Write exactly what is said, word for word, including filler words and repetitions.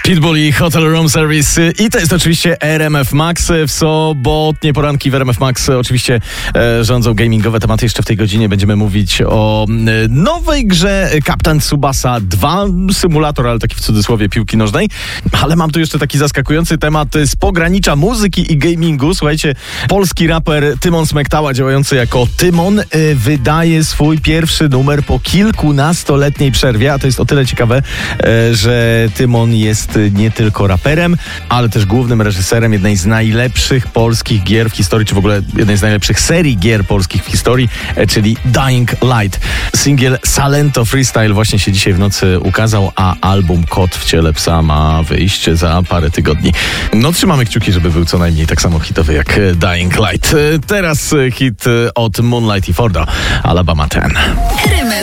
Pitbull i Hotel Room Service i to jest oczywiście R M F Max. W sobotnie poranki w R M F Max oczywiście e, rządzą gamingowe tematy. Jeszcze w tej godzinie będziemy mówić o e, nowej grze Captain Tsubasa dwa, symulator, ale taki w cudzysłowie piłki nożnej. Ale mam tu jeszcze taki zaskakujący temat z pogranicza muzyki i gamingu. Słuchajcie, polski raper Tymon Smektała, działający jako Tymon, e, wydaje swój pierwszy numer po kilkunastoletniej przerwie, a to jest o tyle ciekawe, e, że Tymon jest nie tylko raperem, ale też głównym reżyserem jednej z najlepszych polskich gier w historii, czy w ogóle jednej z najlepszych serii gier polskich w historii, czyli Dying Light. Singiel Salento Freestyle właśnie się dzisiaj w nocy ukazał, a album Kot w ciele psa ma wyjść za parę tygodni. No trzymamy kciuki, żeby był co najmniej tak samo hitowy jak Dying Light. Teraz hit od Moonlight i Fordo, Alabama ten.